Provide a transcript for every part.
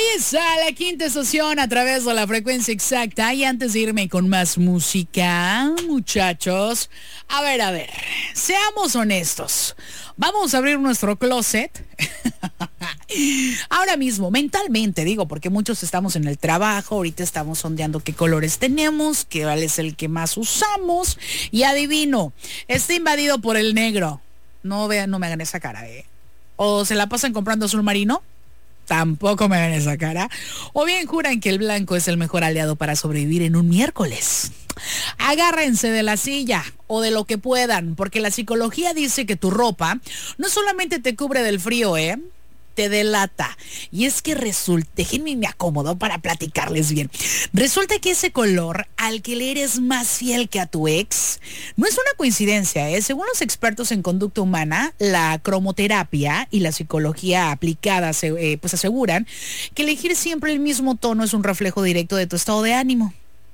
está la quinta estación a través de la frecuencia exacta. Y antes de irme con más música, muchachos, a ver, seamos honestos. Vamos a abrir nuestro closet. Ahora mismo, mentalmente digo, porque muchos estamos en el trabajo, ahorita estamos sondeando qué colores tenemos, cuál es el que más usamos. Y adivino, está invadido por el negro. No me hagan esa cara, O se la pasan comprando azul marino. Tampoco me hagan esa cara. O bien juran que el blanco es el mejor aliado para sobrevivir en un miércoles. Agárrense de la silla o de lo que puedan, porque la psicología dice que tu ropa no solamente te cubre del frío, te delata. Y es que resulta, déjenme me acomodo para platicarles bien. Resulta que ese color al que le eres más fiel que a tu ex no es una coincidencia, Según los expertos en conducta humana, la cromoterapia y la psicología aplicada pues aseguran que elegir siempre el mismo tono es un reflejo directo de tu estado de ánimo.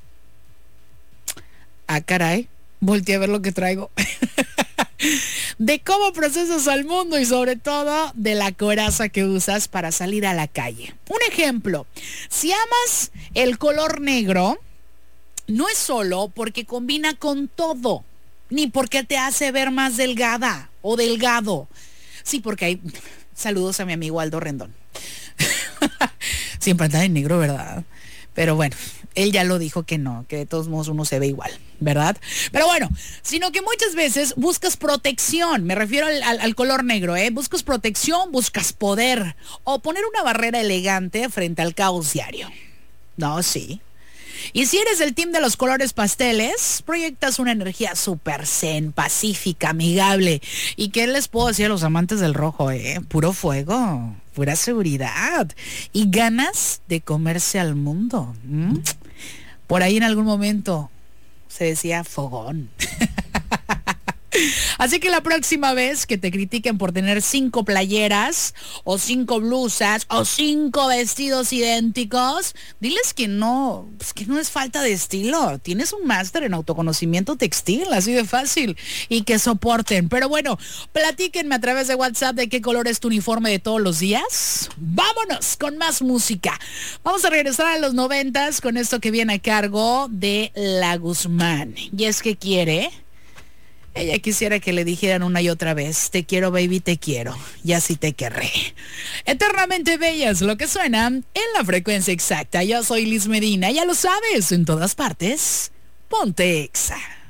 Ah, caray, volteé a ver lo que traigo. De cómo procesas al mundo y sobre todo de la coraza que usas para salir a la calle. Un ejemplo, si amas el color negro, no es solo porque combina con todo, ni porque te hace ver más delgada o delgado. Sí, porque hay... Saludos a mi amigo Aldo Rendón. Siempre anda en negro, ¿verdad? Pero bueno, él ya lo dijo que no, que de todos modos uno se ve igual, ¿verdad? Pero bueno, sino que muchas veces buscas protección, me refiero al color negro, Buscas protección, buscas poder, o poner una barrera elegante frente al caos diario. No, sí. Y si eres el team de los colores pasteles, proyectas una energía súper zen, pacífica, amigable. ¿Y qué les puedo decir a los amantes del rojo, Puro fuego, pura seguridad y ganas de comerse al mundo. Por ahí en algún momento se decía fogón. Así que la próxima vez que te critiquen por tener 5 playeras o 5 blusas o 5 vestidos idénticos, diles que no, pues que no es falta de estilo. Tienes un máster en autoconocimiento textil, así de fácil, y que soporten. Pero bueno, platíquenme a través de WhatsApp de qué color es tu uniforme de todos los días. Vámonos con más música. Vamos a regresar a los 90s con esto que viene a cargo de La Guzmán. Y es que ella quisiera que le dijeran una y otra vez, te quiero baby, te quiero, y así te querré. Eternamente bellas, lo que suena en la frecuencia exacta. Yo soy Liz Medina, ya lo sabes, en todas partes, ponte Exa.